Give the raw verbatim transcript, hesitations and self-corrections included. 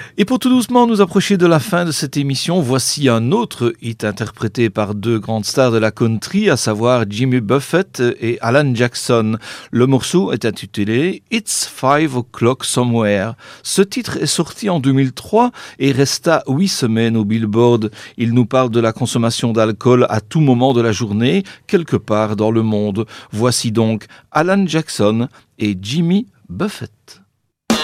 Et pour tout doucement nous approcher de la fin de cette émission, voici un autre hit interprété par deux grandes stars de la country, à savoir Jimmy Buffett et Alan Jackson. Le morceau est intitulé It's Five O'Clock Somewhere. Ce titre est sorti en deux mille trois et resta huit semaines au Billboard. Il nous parle de la consommation d'alcool à tout moment de la journée, quelque part dans le monde. Voici donc Alan Jackson et Jimmy Buffett.